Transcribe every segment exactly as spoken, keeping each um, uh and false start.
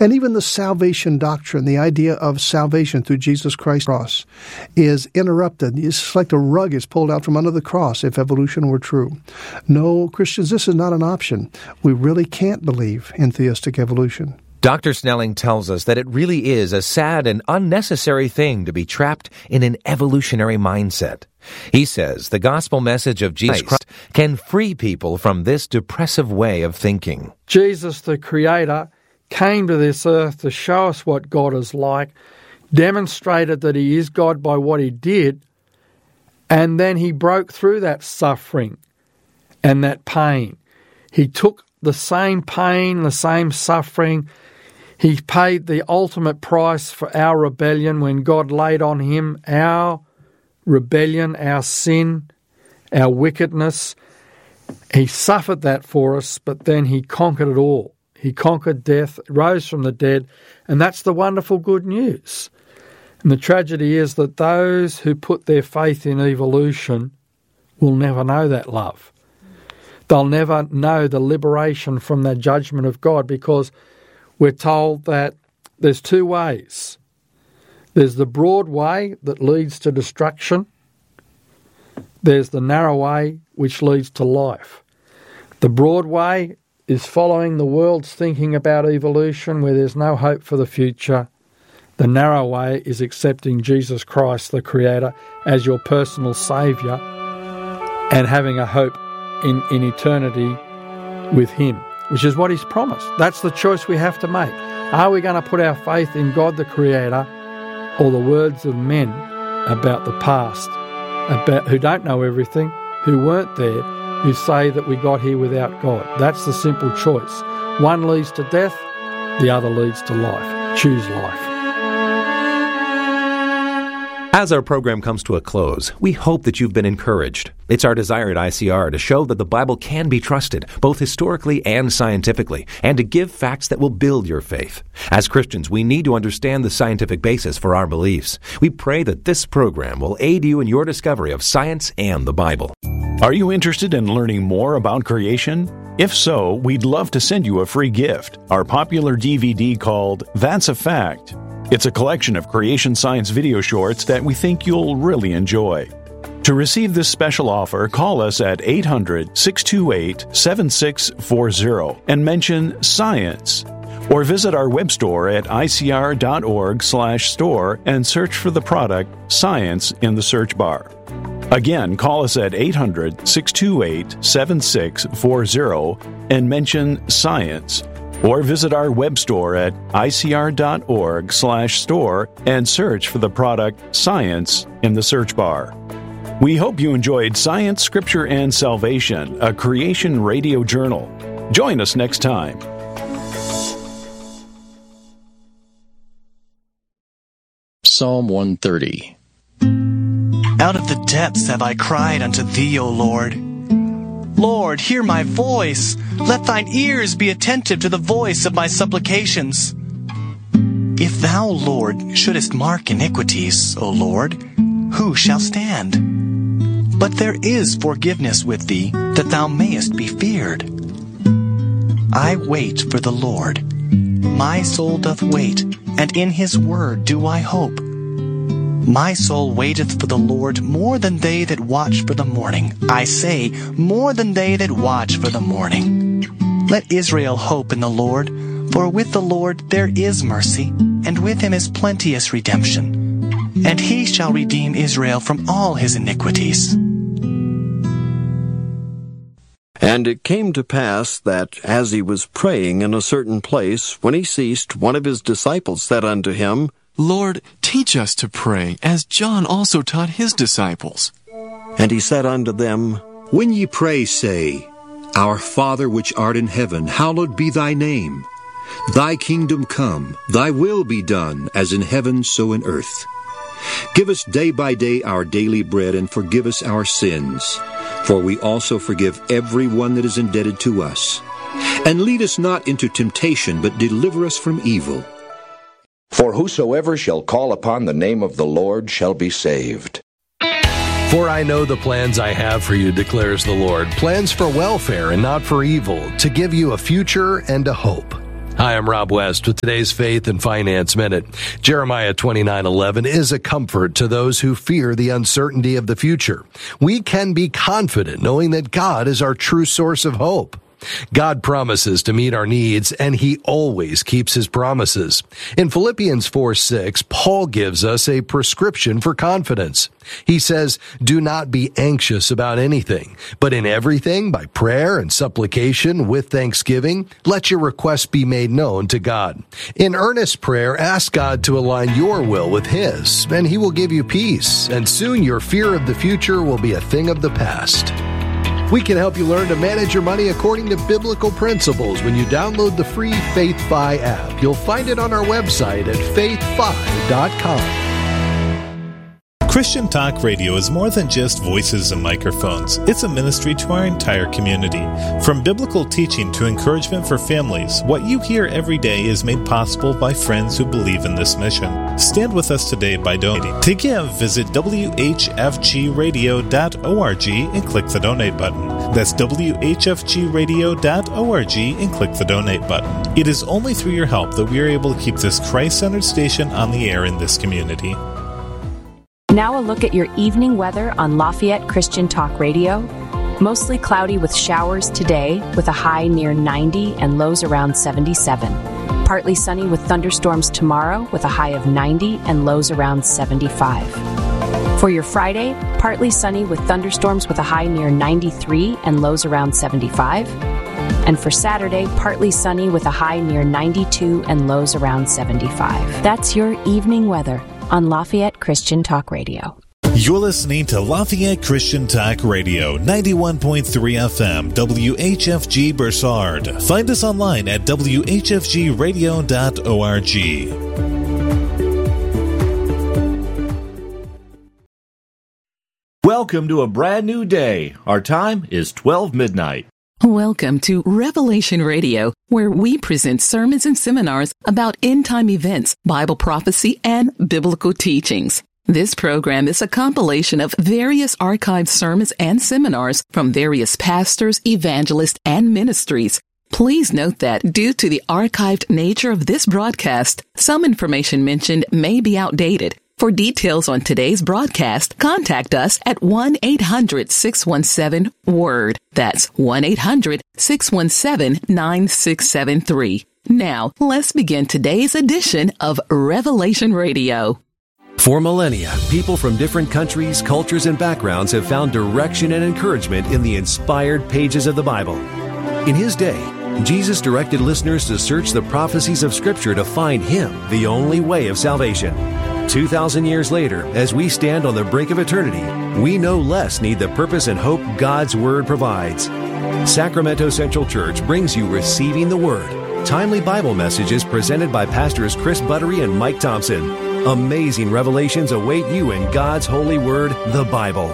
And even the salvation doctrine, the idea of salvation through Jesus Christ's cross, is interrupted. It's like the rug is pulled out from under the cross if evolution were true. No, Christians, this is not an option. We really can't believe in theistic evolution. Doctor Snelling tells us that it really is a sad and unnecessary thing to be trapped in an evolutionary mindset. He says the gospel message of Jesus Christ can free people from this depressive way of thinking. Jesus, the Creator, came to this earth to show us what God is like, demonstrated that He is God by what He did, and then He broke through that suffering and that pain. He took the same pain, the same suffering. He paid the ultimate price for our rebellion when God laid on Him our rebellion, our sin, our wickedness. He suffered that for us, but then He conquered it all. He conquered death, rose from the dead, and that's the wonderful good news. And the tragedy is that those who put their faith in evolution will never know that love. They'll never know the liberation from the judgment of God, because we're told that there's two ways. There's the broad way that leads to destruction. There's the narrow way which leads to life. The broad way is following the world's thinking about evolution where there's no hope for the future. The narrow way is accepting Jesus Christ, the Creator, as your personal Saviour and having a hope in, in eternity with Him, which is what He's promised. That's the choice we have to make. Are we going to put our faith in God the Creator or the words of men about the past, about who don't know everything, who weren't there, who say that we got here without God? That's the simple choice. One leads to death, the other leads to life. Choose life. As our program comes to a close, we hope that you've been encouraged. It's our desire at I C R to show that the Bible can be trusted, both historically and scientifically, and to give facts that will build your faith. As Christians, we need to understand the scientific basis for our beliefs. We pray that this program will aid you in your discovery of science and the Bible. Are you interested in learning more about creation? If so, we'd love to send you a free gift, our popular D V D called That's a Fact. It's a collection of creation science video shorts that we think you'll really enjoy. To receive this special offer, call us at eight hundred, six two eight, seven six four zero and mention science. Or visit our web store at I C R dot org slash store and search for the product Science in the search bar. Again, call us at eight hundred, six two eight, seven six four zero and mention science. Or visit our web store at I C R dot org slash store and search for the product Science in the search bar. We hope you enjoyed Science, Scripture, and Salvation, a creation radio journal. Join us next time. Psalm one thirty. Out of the depths have I cried unto Thee, O Lord. Lord, hear my voice. Let Thine ears be attentive to the voice of my supplications. If Thou, Lord, shouldest mark iniquities, O Lord, who shall stand? But there is forgiveness with Thee, that Thou mayest be feared. I wait for the Lord. My soul doth wait, and in His word do I hope. My soul waiteth for the Lord more than they that watch for the morning. I say, more than they that watch for the morning. Let Israel hope in the Lord, for with the Lord there is mercy, and with Him is plenteous redemption. And He shall redeem Israel from all his iniquities. And it came to pass that, as he was praying in a certain place, when he ceased, one of his disciples said unto him, Lord, teach us to pray, as John also taught his disciples. And he said unto them, When ye pray, say, Our Father which art in heaven, hallowed be thy name. Thy kingdom come, thy will be done, as in heaven so in earth. Give us day by day our daily bread, and forgive us our sins, for we also forgive every one that is indebted to us. And lead us not into temptation, but deliver us from evil. For whosoever shall call upon the name of the Lord shall be saved. For I know the plans I have for you, declares the Lord, plans for welfare and not for evil, to give you a future and a hope. Hi, I'm Rob West with today's Faith and Finance Minute. Jeremiah twenty-nine eleven is a comfort to those who fear the uncertainty of the future. We can be confident knowing that God is our true source of hope. God promises to meet our needs, and He always keeps His promises. In Philippians four six, Paul gives us a prescription for confidence. He says, "Do not be anxious about anything, but in everything, by prayer and supplication with thanksgiving, let your requests be made known to God. In earnest prayer, ask God to align your will with His, and He will give you peace, and soon your fear of the future will be a thing of the past." We can help you learn to manage your money according to biblical principles when you download the free FaithFi app. You'll find it on our website at faith fi dot com. Christian Talk Radio is more than just voices and microphones. It's a ministry to our entire community. From biblical teaching to encouragement for families, what you hear every day is made possible by friends who believe in this mission. Stand with us today by donating. To give, visit w h f g radio dot org and click the donate button. That's w h f g radio dot org and click the donate button. It is only through your help that we are able to keep this Christ-centered station on the air in this community. Now a look at your evening weather on Lafayette Christian Talk Radio. Mostly cloudy with showers today, with a high near ninety and lows around seventy-seven. Partly sunny with thunderstorms tomorrow, with a high of ninety and lows around seventy-five. For your Friday, partly sunny with thunderstorms with a high near ninety-three and lows around seventy-five. And for Saturday, partly sunny with a high near ninety-two and lows around seventy-five. That's your evening weather on Lafayette Christian Talk Radio. You're listening to Lafayette Christian Talk Radio, ninety-one point three F M, W H F G Bursard. Find us online at w h f g radio dot org. Welcome to a brand new day. Our time is twelve midnight. Welcome to Revelation Radio, where we present sermons and seminars about end-time events, Bible prophecy, and biblical teachings. This program is a compilation of various archived sermons and seminars from various pastors, evangelists, and ministries. Please note that due to the archived nature of this broadcast, some information mentioned may be outdated. For details on today's broadcast, contact us at one eight hundred six one seven WORD. That's one eight hundred six one seven nine six seven three. Now, let's begin today's edition of Revelation Radio. For millennia, people from different countries, cultures, and backgrounds have found direction and encouragement in the inspired pages of the Bible. In His day, Jesus directed listeners to search the prophecies of Scripture to find Him, the only way of salvation. Two thousand years later, as we stand on the brink of eternity, we no less need the purpose and hope God's Word provides. Sacramento Central Church brings you Receiving the Word, timely Bible messages presented by Pastors Chris Buttery and Mike Thompson. Amazing revelations await you in God's holy Word, the Bible.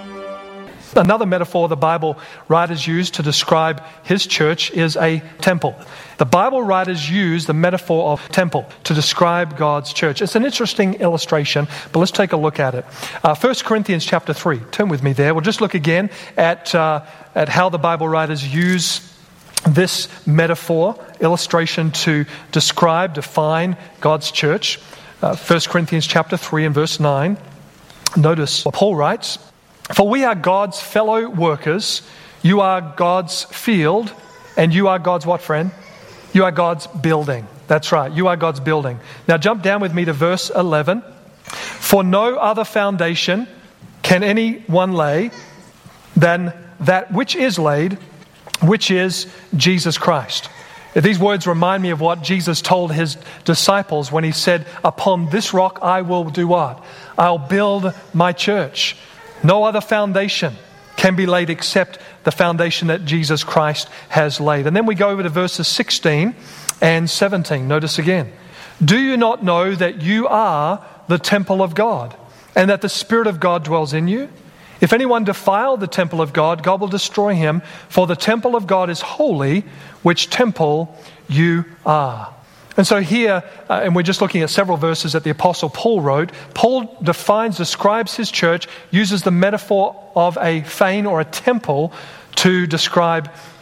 Another metaphor the Bible writers use to describe His church is a temple. The Bible writers use the metaphor of temple to describe God's church. It's an interesting illustration, but let's take a look at it. Uh, First Corinthians chapter three. Turn with me there. We'll just look again at, uh, at how the Bible writers use this metaphor, illustration to describe, define God's church. Uh, First Corinthians chapter three and verse nine. Notice what Paul writes. For we are God's fellow workers, you are God's field, and you are God's what, friend? You are God's building. That's right, you are God's building. Now jump down with me to verse eleven. For no other foundation can anyone lay than that which is laid, which is Jesus Christ. These words remind me of what Jesus told His disciples when He said, upon this rock I will do what? I'll build my church. No other foundation can be laid except the foundation that Jesus Christ has laid. And then we go over to verses sixteen and seventeen. Notice again. Do you not know that you are the temple of God, and that the Spirit of God dwells in you? If anyone defile the temple of God, God will destroy him, for the temple of God is holy, which temple you are. And so here, uh, and we're just looking at several verses that the Apostle Paul wrote, Paul defines, describes his church, uses the metaphor of a fane or a temple to describe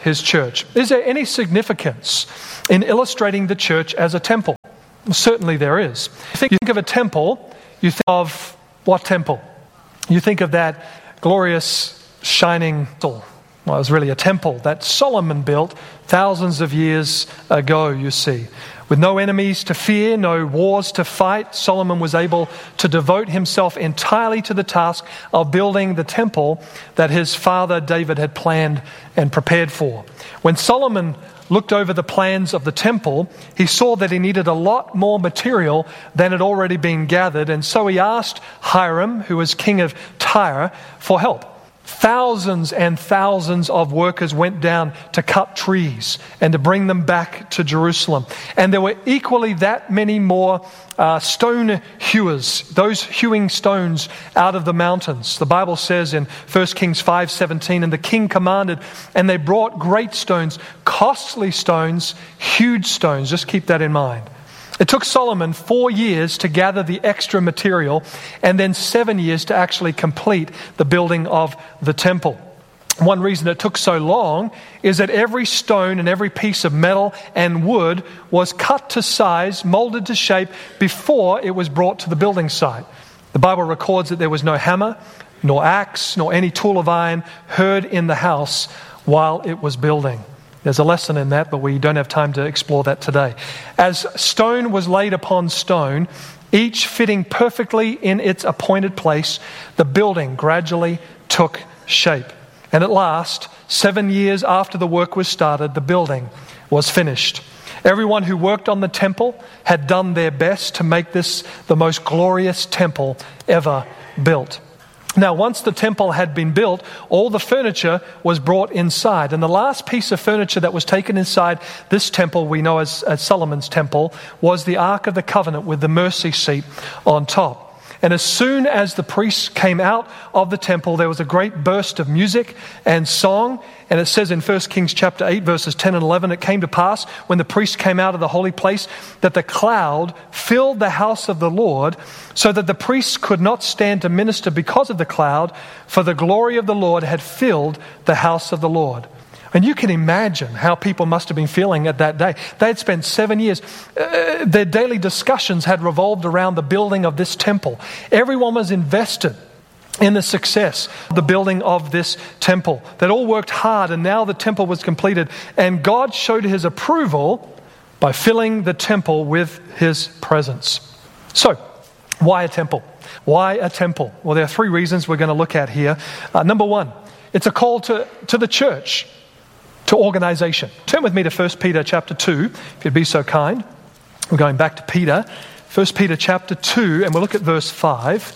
his church. Is there any significance in illustrating the church as a temple? Well, certainly there is. You think, you think of a temple, you think of what temple? You think of that glorious, shining temple. Well, it was really a temple that Solomon built thousands of years ago, you see. With no enemies to fear, no wars to fight, Solomon was able to devote himself entirely to the task of building the temple that his father David had planned and prepared for. When Solomon looked over the plans of the temple, he saw that he needed a lot more material than had already been gathered, and so he asked Hiram, who was king of Tyre, for help. Thousands and thousands of workers went down to cut trees and to bring them back to Jerusalem. And there were equally that many more uh, stone hewers, those hewing stones out of the mountains. The Bible says in First Kings five seventeen, and the king commanded, and they brought great stones, costly stones, huge stones. Just keep that in mind. It took Solomon four years to gather the extra material and then seven years to actually complete the building of the temple. One reason it took so long is that every stone and every piece of metal and wood was cut to size, molded to shape before it was brought to the building site. The Bible records that there was no hammer, nor axe, nor any tool of iron heard in the house while it was building. There's a lesson in that, but we don't have time to explore that today. As stone was laid upon stone, each fitting perfectly in its appointed place, the building gradually took shape. And at last, seven years after the work was started, the building was finished. Everyone who worked on the temple had done their best to make this the most glorious temple ever built. Now, once the temple had been built, all the furniture was brought inside. And the last piece of furniture that was taken inside this temple, we know as, as Solomon's temple, was the Ark of the Covenant with the mercy seat on top. And as soon as the priests came out of the temple, there was a great burst of music and song. And it says in First Kings chapter eight, verses ten and eleven, it came to pass when the priests came out of the holy place that the cloud filled the house of the Lord, so that the priests could not stand to minister because of the cloud, for the glory of the Lord had filled the house of the Lord. And you can imagine how people must have been feeling at that day. They had spent seven years. Uh, their daily discussions had revolved around the building of this temple. Everyone was invested in the success of the building of this temple. They'd all worked hard, and now the temple was completed. And God showed his approval by filling the temple with his presence. So, why a temple? Why a temple? Well, there are three reasons we're going to look at here. Uh, number one, it's a call to, to the church, to organization. Turn with me to First Peter chapter two, if you'd be so kind. We're going back to Peter. First Peter chapter two, and we'll look at verse five.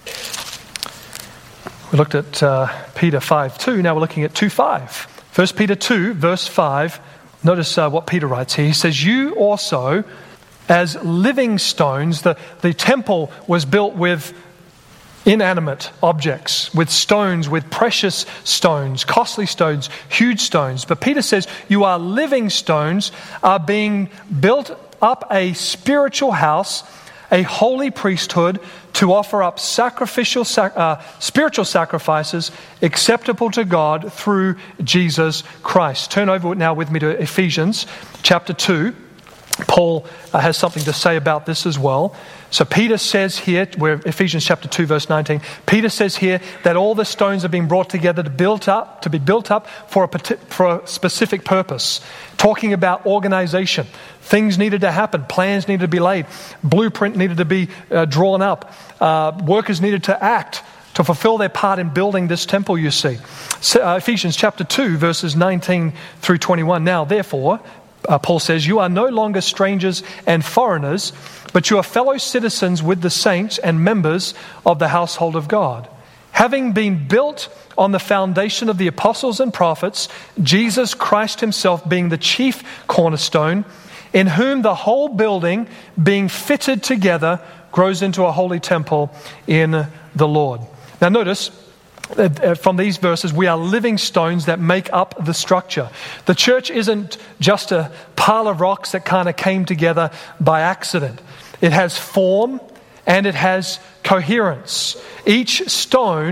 We looked at uh, Peter five two, now we're looking at two five. First Peter two, verse five. Notice uh, what Peter writes here. He says, you also, as living stones, the, the temple was built with inanimate objects, with stones, with precious stones, costly stones, huge stones. But Peter says, you are living stones, are being built up a spiritual house, a holy priesthood, to offer up sacrificial, uh, spiritual sacrifices acceptable to God through Jesus Christ. Turn over now with me to Ephesians chapter two. Paul uh, has something to say about this as well. So Peter says here, we're Ephesians chapter two, verse nineteen. Peter says here that all the stones are being brought together to build up, to be built up for a for a specific purpose. Talking about organization, things needed to happen, plans needed to be laid, blueprint needed to be uh, drawn up, uh, workers needed to act to fulfill their part in building this temple. You see, so, uh, Ephesians chapter two, verses nineteen through twenty-one. Now, therefore, Uh, Paul says, you are no longer strangers and foreigners, but you are fellow citizens with the saints and members of the household of God. Having been built on the foundation of the apostles and prophets, Jesus Christ himself being the chief cornerstone, in whom the whole building, being fitted together, grows into a holy temple in the Lord. Now notice, from these verses, we are living stones that make up the structure. The church isn't just a pile of rocks that kind of came together by accident. It has form and it has coherence. Each stone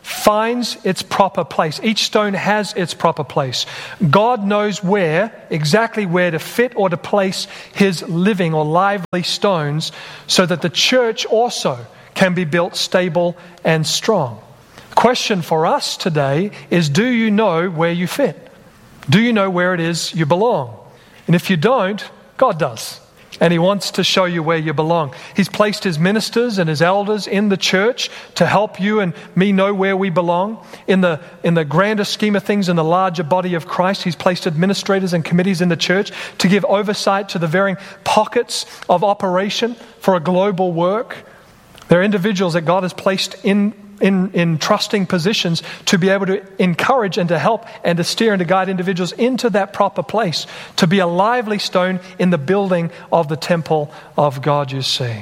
finds its proper place. Each stone has its proper place. God knows where, exactly where to fit or to place his living or lively stones so that the church also can be built stable and strong. The question for us today is, do you know where you fit? Do you know where it is you belong? And if you don't, God does. And he wants to show you where you belong. He's placed his ministers and his elders in the church to help you and me know where we belong. In the, in the grander scheme of things, in the larger body of Christ, he's placed administrators and committees in the church to give oversight to the varying pockets of operation for a global work. There are individuals that God has placed in In, in trusting positions to be able to encourage and to help and to steer and to guide individuals into that proper place, to be a lively stone in the building of the temple of God, you see.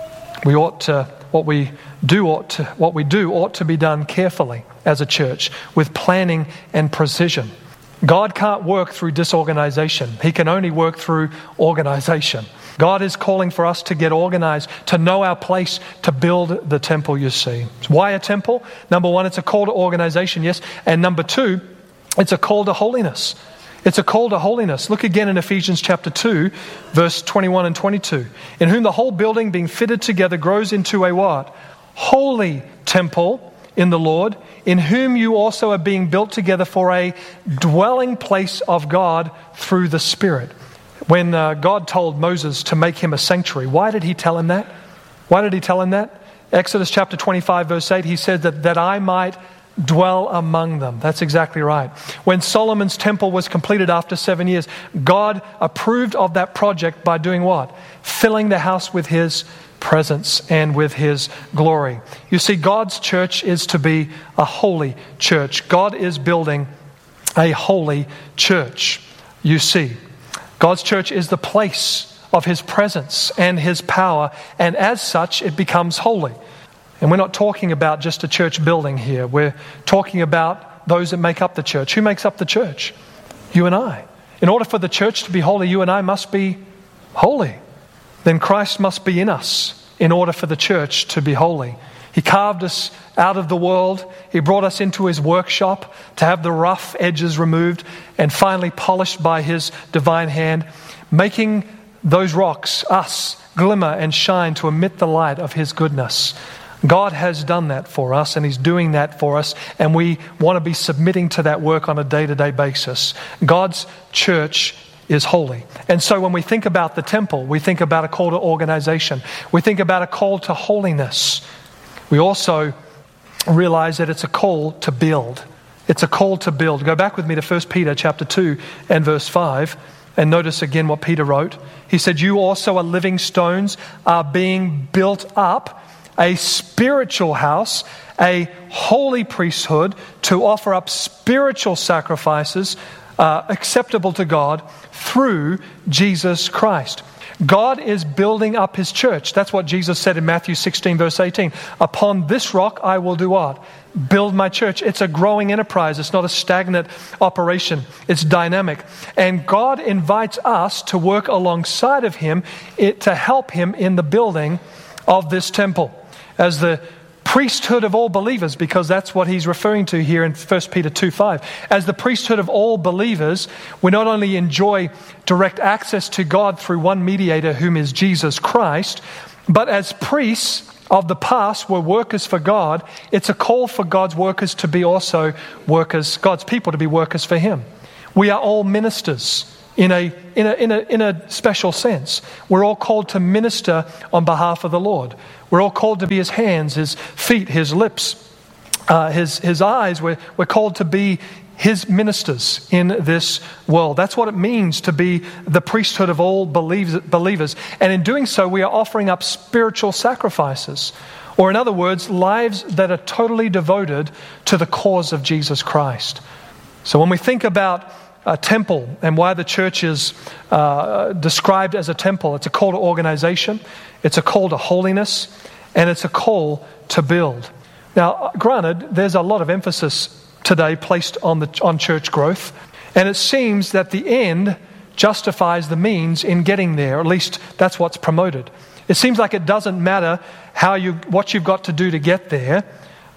We ought to, what we do ought to, what we do ought to be done carefully as a church with planning and precision. God can't work through disorganization. He can only work through organization. God is calling for us to get organized, to know our place, to build the temple, you see. Why a temple? Number one, it's a call to organization, yes. And number two, it's a call to holiness. It's a call to holiness. Look again in Ephesians chapter two, verse twenty-one and twenty-two. In whom the whole building being fitted together grows into a what? Holy temple in the Lord, in whom you also are being built together for a dwelling place of God through the Spirit. When uh, God told Moses to make him a sanctuary, why did he tell him that? Why did he tell him that? Exodus chapter twenty-five, verse eight, he said that, that I might dwell among them. That's exactly right. When Solomon's temple was completed after seven years, God approved of that project by doing what? Filling the house with his presence and with his glory. You see, God's church is to be a holy church. God is building a holy church. You see, God's church is the place of his presence and his power, and as such, it becomes holy. And we're not talking about just a church building here. We're talking about those that make up the church. Who makes up the church? You and I. In order for the church to be holy, you and I must be holy. Then Christ must be in us in order for the church to be holy. He carved us out of the world. He brought us into his workshop to have the rough edges removed and finally polished by his divine hand, making those rocks, us, glimmer and shine to emit the light of his goodness. God has done that for us, and he's doing that for us, and we want to be submitting to that work on a day-to-day basis. God's church is holy. And so when we think about the temple, we think about a call to organization. We think about a call to holiness. We also realize that it's a call to build. It's a call to build. Go back with me to First Peter chapter two and verse five, and notice again what Peter wrote. He said, you also are living stones, are being built up, a spiritual house, a holy priesthood, to offer up spiritual sacrifices uh, acceptable to God through Jesus Christ. God is building up his church. That's what Jesus said in Matthew sixteen, verse eighteen. Upon this rock I will do what? Build my church. It's a growing enterprise. It's not a stagnant operation. It's dynamic. And God invites us to work alongside of him it, to help him in the building of this temple. As the priesthood of all believers, because that's what he's referring to here in First Peter two five. As the priesthood of all believers, we not only enjoy direct access to God through one mediator, whom is Jesus Christ, but as priests of the past were workers for God, it's a call for God's workers to be also workers, God's people to be workers for him. We are all ministers. In a, in, a, in, a, in a special sense. We're all called to minister on behalf of the Lord. We're all called to be his hands, his feet, his lips, uh, his, his eyes. We're, we're called to be his ministers in this world. That's what it means to be the priesthood of all believers. And in doing so, we are offering up spiritual sacrifices. Or in other words, lives that are totally devoted to the cause of Jesus Christ. So when we think about a temple and why the church is uh, described as a temple, it's a call to organization, it's a call to holiness, and it's a call to build. Now, granted, there's a lot of emphasis today placed on the on church growth, and it seems that the end justifies the means in getting there, or at least that's what's promoted. It seems like it doesn't matter how you what you've got to do to get there.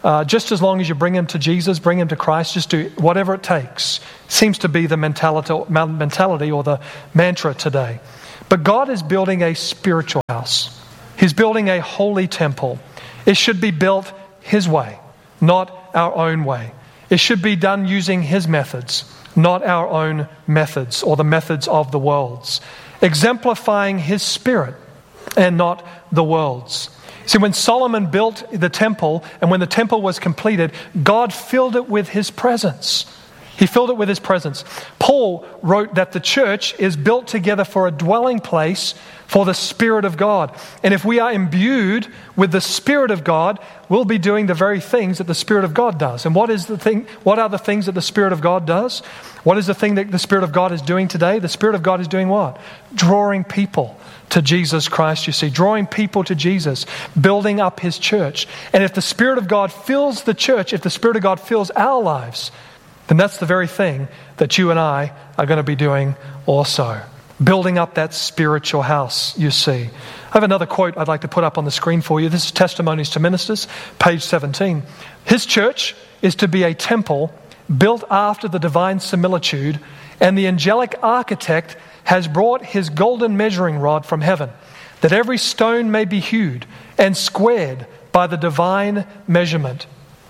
Uh, just as long as you bring him to Jesus, bring him to Christ, just do whatever it takes. Seems to be the mentality, mentality or the mantra today. But God is building a spiritual house. He's building a holy temple. It should be built His way, not our own way. It should be done using His methods, not our own methods or the methods of the world's. Exemplifying His Spirit and not the world's. See, when Solomon built the temple and when the temple was completed, God filled it with His presence. He filled it with His presence. Paul wrote that the church is built together for a dwelling place for the Spirit of God. And if we are imbued with the Spirit of God, we'll be doing the very things that the Spirit of God does. And what is the thing? What are the things that the Spirit of God does? What is the thing that the Spirit of God is doing today? The Spirit of God is doing what? Drawing people to Jesus Christ, you see. Drawing people to Jesus. Building up His church. And if the Spirit of God fills the church, if the Spirit of God fills our lives, then that's the very thing that you and I are going to be doing also. Building up that spiritual house, you see. I have another quote I'd like to put up on the screen for you. This is Testimonies to Ministers, page seventeen. His church is to be a temple built after the divine similitude, and the angelic architect has brought his golden measuring rod from heaven, that every stone may be hewed and squared by the divine measurement,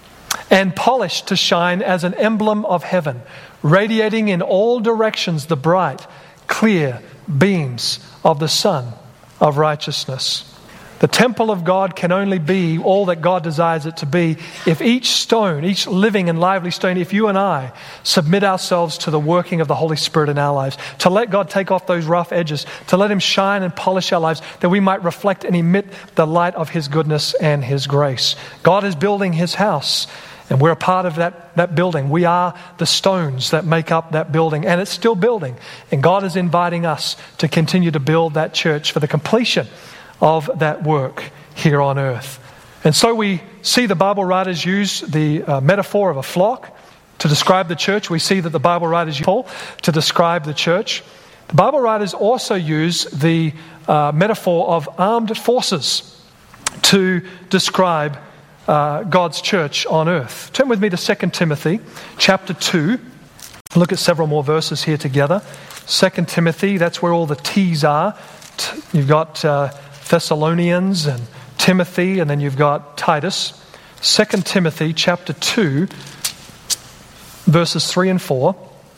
and polished to shine as an emblem of heaven, radiating in all directions the bright, clear beams of the sun of righteousness. The temple of God can only be all that God desires it to be if each stone, each living and lively stone, if you and I submit ourselves to the working of the Holy Spirit in our lives, to let God take off those rough edges, to let Him shine and polish our lives, that we might reflect and emit the light of His goodness and His grace. God is building His house, and we're a part of that, that building. We are the stones that make up that building, and it's still building. And God is inviting us to continue to build that church for the completion of that work here on earth. And so we see the Bible writers use the uh, metaphor of a flock to describe the church. We see that the Bible writers use Paul to describe the church. The Bible writers also use the uh, metaphor of armed forces to describe uh, God's church on earth. Turn with me to Second Timothy chapter two. Look at several more verses here together. Second Timothy, that's where all the T's are. You've got Uh, Thessalonians and Timothy, and then you've got Titus. Second Timothy chapter two, verses three and four.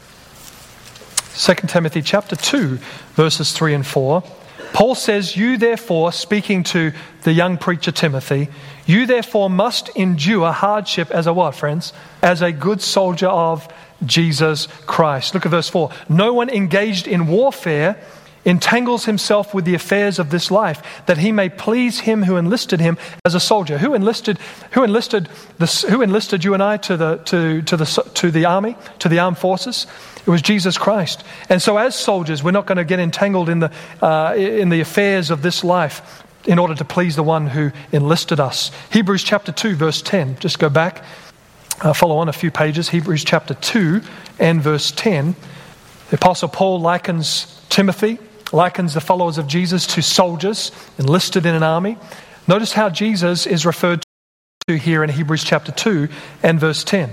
Second Timothy chapter two, verses three and four. Paul says, "You therefore," speaking to the young preacher Timothy, "you therefore must endure hardship as a" what, friends? "As a good soldier of Jesus Christ." Look at verse four. "No one engaged in warfare entangles himself with the affairs of this life, that he may please him who enlisted him as a soldier." Who enlisted? Who enlisted this? Who enlisted you and I to the to to the to the army, to the armed forces? It was Jesus Christ. And so, as soldiers, we're not going to get entangled in the uh, in the affairs of this life in order to please the one who enlisted us. Hebrews chapter two, verse ten. Just go back, uh, follow on a few pages. Hebrews chapter two and verse ten. The Apostle Paul likens Timothy, likens the followers of Jesus to soldiers enlisted in an army. Notice how Jesus is referred to here in Hebrews chapter two and verse ten.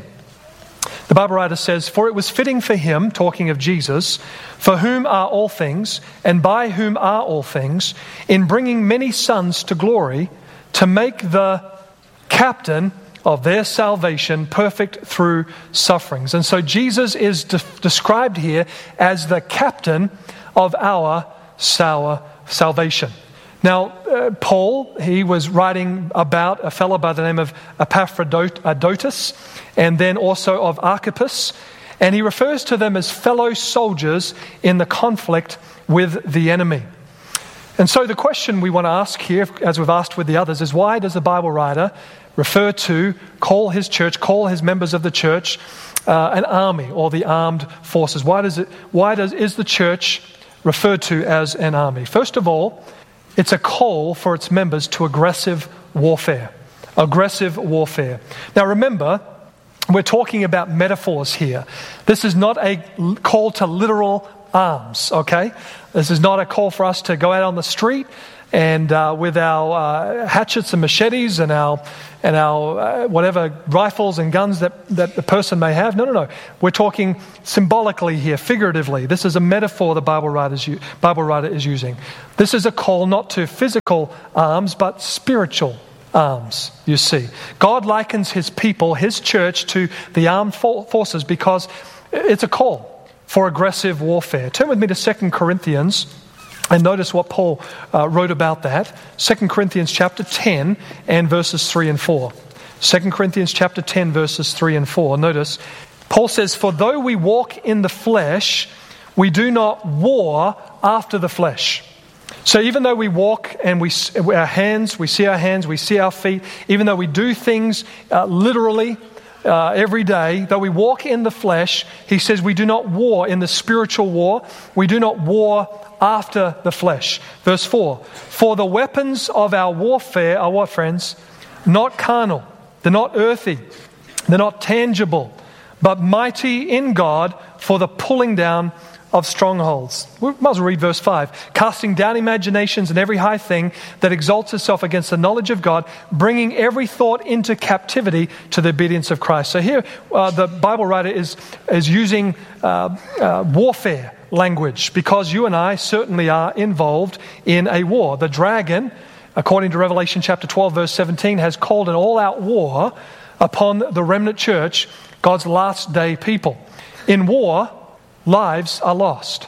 The Bible writer says, "For it was fitting for him," talking of Jesus, "for whom are all things, and by whom are all things, in bringing many sons to glory, to make the captain of their salvation perfect through sufferings." And so Jesus is de- described here as the captain of our sour salvation. Now, uh, Paul, he was writing about a fellow by the name of Epaphroditus, and then also of Archippus, and he refers to them as fellow soldiers in the conflict with the enemy. And so the question we want to ask here, as we've asked with the others, is why does the Bible writer refer to, call his church, call his members of the church uh, an army or the armed forces? Why does it? Why does is the church referred to as an army? First of all, it's a call for its members to aggressive warfare. Aggressive warfare. Now remember, we're talking about metaphors here. This is not a call to literal arms, okay? This is not a call for us to go out on the street and uh, with our uh, hatchets and machetes and our and our uh, whatever rifles and guns that, that the person may have. No, no, no. We're talking symbolically here, figuratively. This is a metaphor the Bible writers Bible writer is using. This is a call not to physical arms, but spiritual arms, you see. God likens his people, his church, to the armed forces because it's a call for aggressive warfare. Turn with me to Second Corinthians. And notice what Paul uh, wrote about that. Second Corinthians chapter ten and verses three and four. Second Corinthians chapter ten, verses three and four. Notice, Paul says, "For though we walk in the flesh, we do not war after the flesh." So even though we walk and we our hands, we see our hands, we see our feet, even though we do things uh, literally uh, every day, though we walk in the flesh, he says we do not war in the spiritual war. We do not war after the flesh. Verse four, "For the weapons of our warfare are" what, friends? "Not carnal." They're not earthy. They're not tangible, but mighty in God for the pulling down of strongholds. We might as well read verse five. "Casting down imaginations and every high thing that exalts itself against the knowledge of God, bringing every thought into captivity to the obedience of Christ." So here uh, the Bible writer is, is using uh, uh, warfare language because you and I certainly are involved in a war. The dragon, according to Revelation chapter twelve, verse seventeen, has called an all-out war upon the remnant church, God's last day people. In war, lives are lost.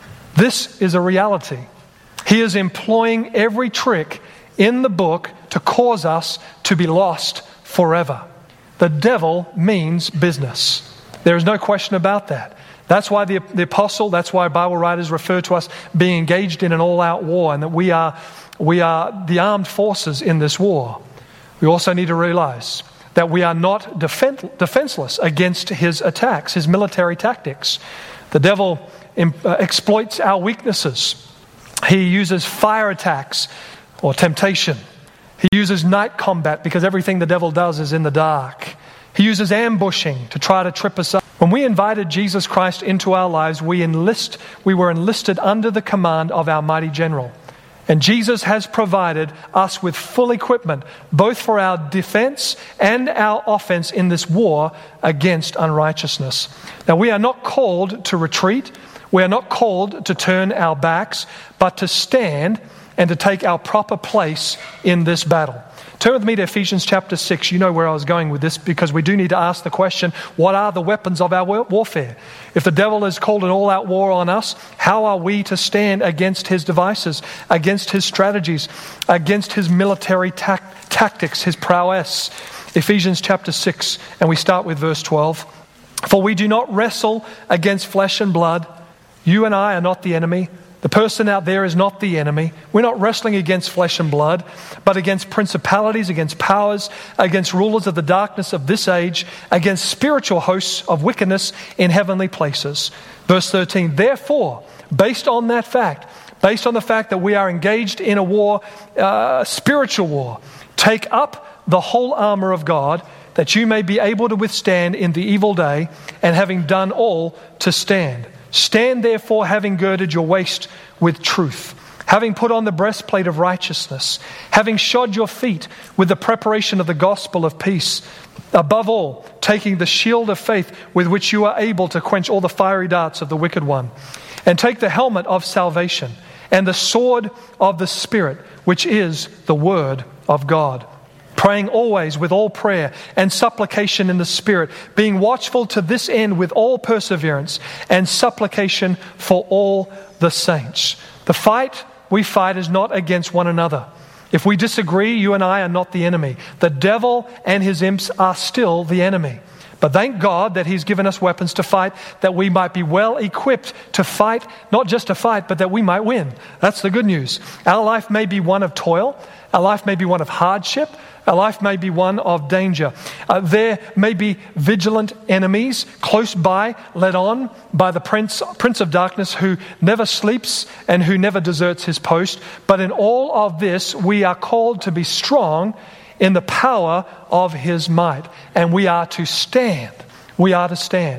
This is a reality. He is employing every trick in the book to cause us to be lost forever. The devil means business. There is no question about that. That's why the, the apostle, that's why Bible writers refer to us being engaged in an all-out war, and that we are, we are the armed forces in this war. We also need to realize that we are not defen- defenseless against his attacks, his military tactics. The devil im- uh, exploits our weaknesses. He uses fire attacks or temptation. He uses night combat because everything the devil does is in the dark. He uses ambushing to try to trip us up. When we invited Jesus Christ into our lives, we enlist, we were enlisted under the command of our mighty general. And Jesus has provided us with full equipment, both for our defense and our offense in this war against unrighteousness. Now, we are not called to retreat. We are not called to turn our backs, but to stand and to take our proper place in this battle. Turn with me to Ephesians chapter six. You know where I was going with this because we do need to ask the question, what are the weapons of our warfare? If the devil has called an all-out war on us, how are we to stand against his devices, against his strategies, against his military ta- tactics, his prowess? Ephesians chapter six, and we start with verse twelve. "For we do not wrestle against flesh and blood." You and I are not the enemy. The person out there is not the enemy. We're not wrestling against flesh and blood, but against principalities, against powers, against rulers of the darkness of this age, against spiritual hosts of wickedness in heavenly places. Verse thirteen, "Therefore, based on that fact, based on the fact that we are engaged in a war, uh, spiritual war, take up the whole armor of God, that you may be able to withstand in the evil day, and having done all, to stand. Stand therefore, having girded your waist with truth, having put on the breastplate of righteousness, having shod your feet with the preparation of the gospel of peace. Above all, taking the shield of faith with which you are able to quench all the fiery darts of the wicked one. And take the helmet of salvation and the sword of the Spirit, which is the word of God. Praying always with all prayer and supplication in the Spirit, being watchful to this end with all perseverance and supplication for all the saints." The fight we fight is not against one another. If we disagree, you and I are not the enemy. The devil and his imps are still the enemy. But thank God that he's given us weapons to fight, that we might be well equipped to fight, not just to fight, but that we might win. That's the good news. Our life may be one of toil. Our life may be one of hardship. Our life may be one of danger. Uh, there may be vigilant enemies close by, led on by the prince, prince of darkness who never sleeps and who never deserts his post. But in all of this, we are called to be strong in the power of his might. And we are to stand. We are to stand.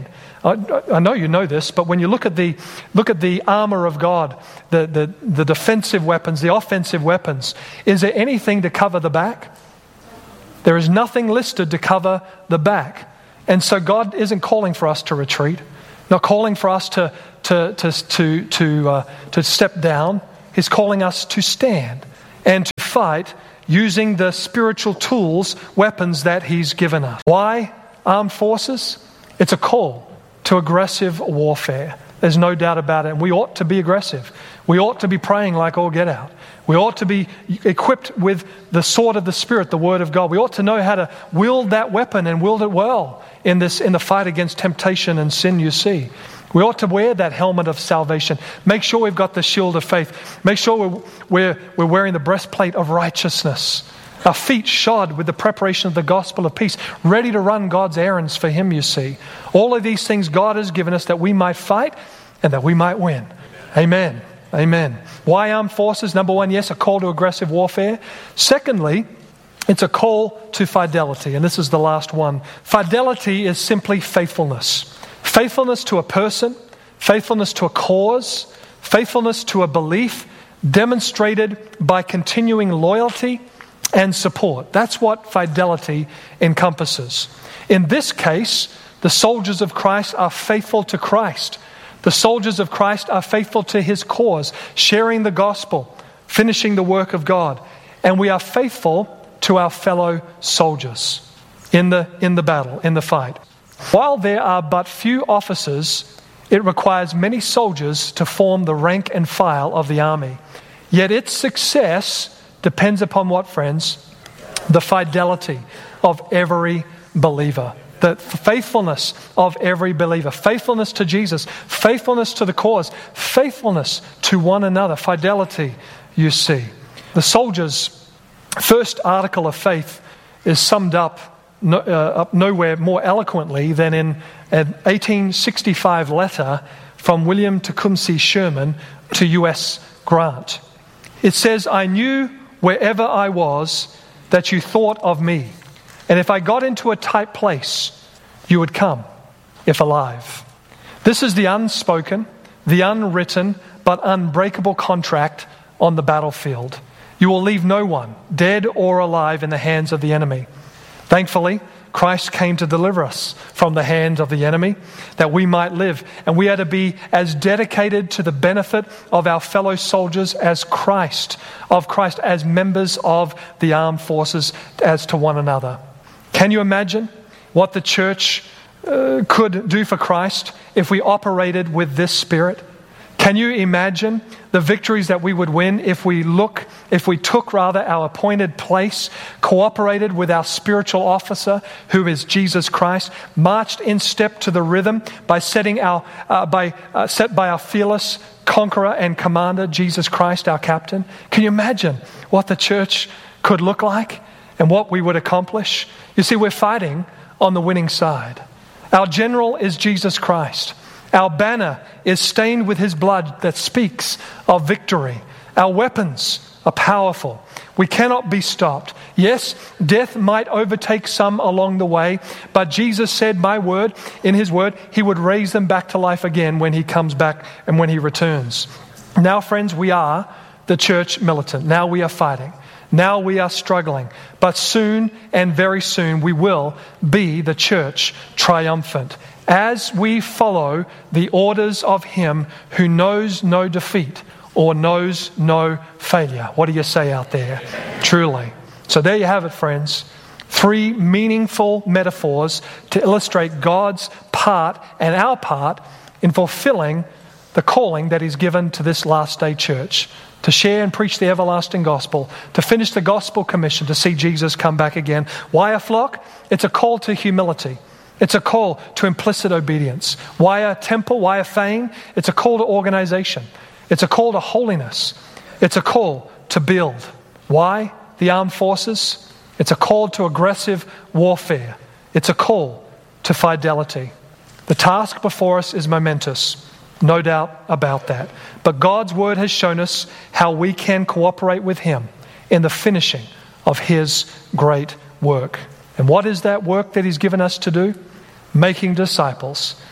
I, I know you know this, but when you look at the look at the armor of God, the, the, the defensive weapons, the offensive weapons, is there anything to cover the back? There is nothing listed to cover the back. And so God isn't calling for us to retreat, not calling for us to to to to to, uh, to step down. He's calling us to stand and to fight using the spiritual tools, weapons that He's given us. Why armed forces? It's a call to aggressive warfare. There's no doubt about it. And we ought to be aggressive. We ought to be praying like all get out. We ought to be equipped with the sword of the Spirit, the Word of God. We ought to know how to wield that weapon and wield it well in this in the fight against temptation and sin, you see. We ought to wear that helmet of salvation. Make sure we've got the shield of faith. Make sure we're, we're, we're wearing the breastplate of righteousness. Our feet shod with the preparation of the gospel of peace, ready to run God's errands for Him, you see. All of these things God has given us that we might fight and that we might win. Amen. Amen. Why armed forces? Number one, yes, a call to aggressive warfare. Secondly, it's a call to fidelity. And this is the last one. Fidelity is simply faithfulness. Faithfulness to a person, faithfulness to a cause, faithfulness to a belief demonstrated by continuing loyalty and support. That's what fidelity encompasses. In this case, the soldiers of Christ are faithful to Christ. The soldiers of Christ are faithful to His cause, sharing the gospel, finishing the work of God. And we are faithful to our fellow soldiers in the, in the battle, in the fight. While there are but few officers, it requires many soldiers to form the rank and file of the army. Yet its success depends upon what, friends? The fidelity of every believer. The faithfulness of every believer. Faithfulness to Jesus. Faithfulness to the cause. Faithfulness to one another. Fidelity, you see. The soldier's first article of faith is summed up, no, uh, up nowhere more eloquently than in an eighteen sixty-five letter from William Tecumseh Sherman to U S Grant. It says, "I knew wherever I was that you thought of me. And if I got into a tight place, you would come, if alive." This is the unspoken, the unwritten, but unbreakable contract on the battlefield. You will leave no one, dead or alive, in the hands of the enemy. Thankfully, Christ came to deliver us from the hands of the enemy, that we might live. And we are to be as dedicated to the benefit of our fellow soldiers as Christ, of Christ as members of the armed forces, as to one another. Can you imagine what the church uh, could do for Christ if we operated with this spirit? Can you imagine the victories that we would win if we look, if we took rather our appointed place, cooperated with our spiritual officer, who is Jesus Christ, marched in step to the rhythm by setting our, uh, by uh, set by our fearless conqueror and commander, Jesus Christ, our captain? Can you imagine what the church could look like and what we would accomplish? You see, we're fighting on the winning side. Our general is Jesus Christ. Our banner is stained with His blood that speaks of victory. Our weapons are powerful. We cannot be stopped. Yes, death might overtake some along the way, but Jesus said, my word, in His word, He would raise them back to life again when He comes back and when He returns. Now, friends, we are the church militant. Now we are fighting. Now we are struggling. But soon and very soon we will be the church triumphant, as we follow the orders of Him who knows no defeat or knows no failure. What do you say out there? Truly. So there you have it, friends. Three meaningful metaphors to illustrate God's part and our part in fulfilling the calling that He's given to this last day church, to share and preach the everlasting gospel, to finish the gospel commission, to see Jesus come back again. Why a flock? It's a call to humility. It's a call to implicit obedience. Why a temple? Why a fane? It's a call to organization. It's a call to holiness. It's a call to build. Why the armed forces? It's a call to aggressive warfare. It's a call to fidelity. The task before us is momentous. No doubt about that. But God's word has shown us how we can cooperate with Him in the finishing of His great work. And what is that work that He's given us to do? Making disciples,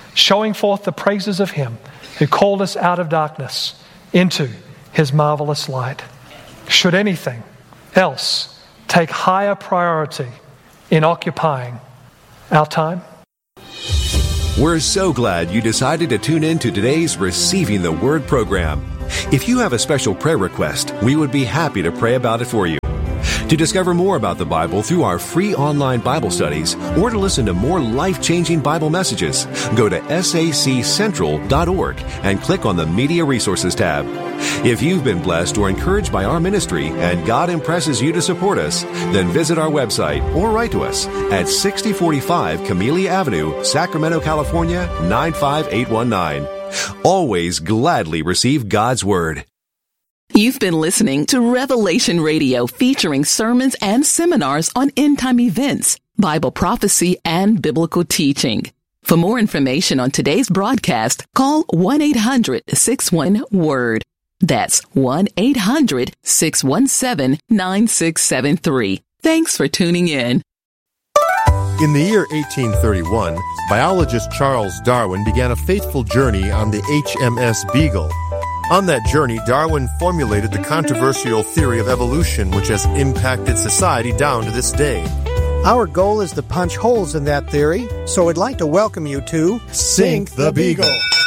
showing forth the praises of Him who called us out of darkness into His marvelous light. Should anything else take higher priority in occupying our time? We're so glad you decided to tune in to today's Receiving the Word program. If you have a special prayer request, we would be happy to pray about it for you. To discover more about the Bible through our free online Bible studies or to listen to more life-changing Bible messages, go to S A C central dot org and click on the Media Resources tab. If you've been blessed or encouraged by our ministry and God impresses you to support us, then visit our website or write to us at sixty forty-five Camellia Avenue, Sacramento, California, nine five eight one nine. Always gladly receive God's Word. You've been listening to Revelation Radio, featuring sermons and seminars on end-time events, Bible prophecy, and biblical teaching. For more information on today's broadcast, call one eight hundred six one word. That's one eight hundred six one seven nine six seven three. Thanks for tuning in. In the year eighteen thirty-one, biologist Charles Darwin began a fateful journey on the H M S Beagle. On that journey, Darwin formulated the controversial theory of evolution, which has impacted society down to this day. Our goal is to punch holes in that theory, so I'd like to welcome you to Sink the Beagle.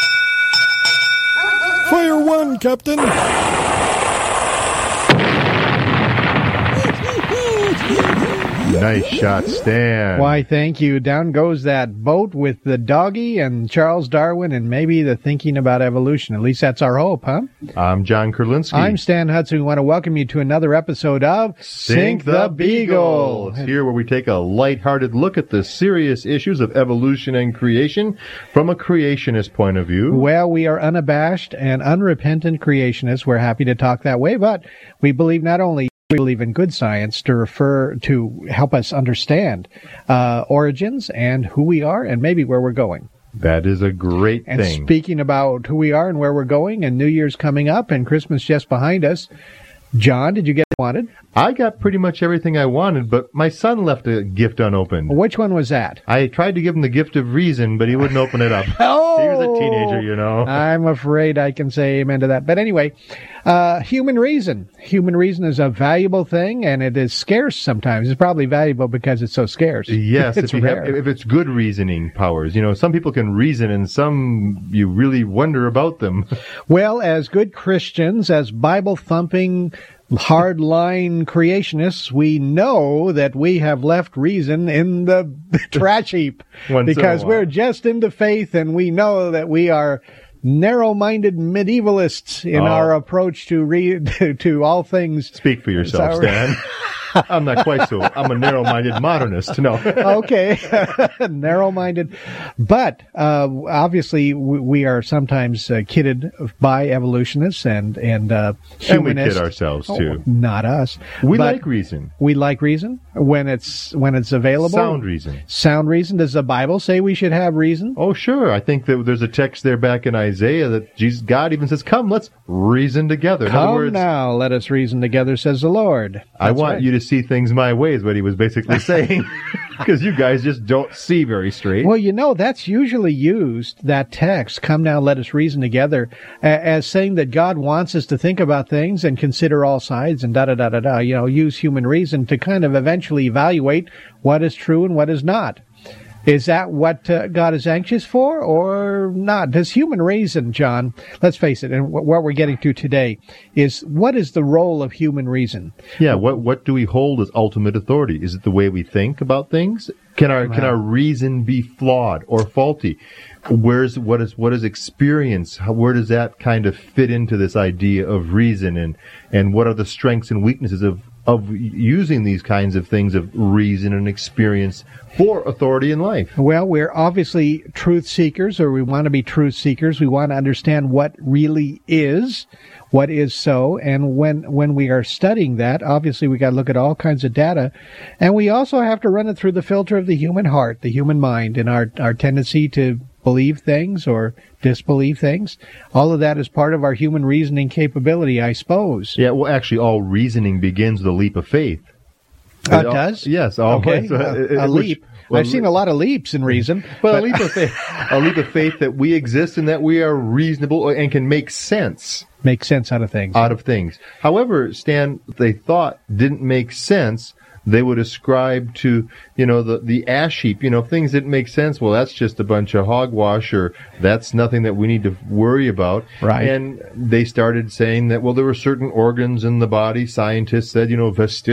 Fire one, Captain! Nice shot, Stan. Why, thank you. Down goes that boat with the doggy and Charles Darwin and maybe the thinking about evolution. At least that's our hope, huh? I'm John Kurlinski. I'm Stan Hudson. We want to welcome you to another episode of Sink, Sink the Beagle. It's here where we take a lighthearted look at the serious issues of evolution and creation from a creationist point of view. Well, we are unabashed and unrepentant creationists. We're happy to talk that way, but we believe not only we believe in good science to refer to help us understand uh, origins and who we are and maybe where we're going. That is a great and thing. And speaking about who we are and where we're going, and New Year's coming up and Christmas just behind us, John, did you get what you wanted? I got pretty much everything I wanted, but my son left a gift unopened. Which one was that? I tried to give him the gift of reason, but he wouldn't open it up. Oh! He was a teenager, you know. I'm afraid I can say amen to that. But anyway, uh, human reason. Human reason is a valuable thing, and it is scarce sometimes. It's probably valuable because it's so scarce. Yes, it's if, you rare. have, if it's good reasoning powers. You know, some people can reason, and some you really wonder about them. Well, as good Christians, as Bible-thumping, hard-line creationists, we know that we have left reason in the trash heap because we're just into faith, and we know that we are narrow-minded medievalists in oh. our approach to, re- to to all things. Speak for yourself, Stan. I'm not quite so. I'm a narrow-minded modernist. No. Okay. Narrow-minded. But uh, obviously, we, we are sometimes uh, kidded by evolutionists and, and uh, humanists. And we kid ourselves, too. Oh, not us. We but like reason. We like reason when it's when it's available. Sound reason. Sound reason. Does the Bible say we should have reason? Oh, sure. I think that there's a text there back in Isaiah that Jesus, God even says, come, let's reason together. In come other words, now, let us reason together, says the Lord. That's I want right. you to see things my way is what he was basically saying, because you guys just don't see very straight. Well, you know, that's usually used, that text, come now, let us reason together, as saying that God wants us to think about things and consider all sides and da-da-da-da-da, you know, use human reason to kind of eventually evaluate what is true and what is not. Is that what uh, God is anxious for or not? Does human reason, John, let's face it, and what we're getting to today is what is the role of human reason? Yeah, what what do we hold as ultimate authority? Is it the way we think about things? Can our wow. can our reason be flawed or faulty? Where's what is what is experience? How, where does that kind of fit into this idea of reason, and and what are the strengths and weaknesses of of using these kinds of things of reason and experience for authority in life? Well, we're obviously truth seekers, or we want to be truth seekers. We want to understand what really is, what is so, and when when we are studying that, obviously we got to look at all kinds of data, and we also have to run it through the filter of the human heart, the human mind, and our our tendency to believe things or disbelieve things. All of that is part of our human reasoning capability, I suppose. Yeah, well, actually, all reasoning begins with a leap of faith. Uh, it does? Yes, always. Okay. A, a leap. Well, I've seen a lot of leaps in reason. Well, but... a leap of faith, a leap of faith that we exist and that we are reasonable and can make sense. Make sense out of things. Out of things. However, Stan, they thought didn't make sense, they would ascribe to, you know, the, the ash heap. You know, if things didn't make sense, well, that's just a bunch of hogwash, or that's nothing that we need to worry about. Right. And they started saying that, well, there were certain organs in the body. Scientists said, you know, vestigial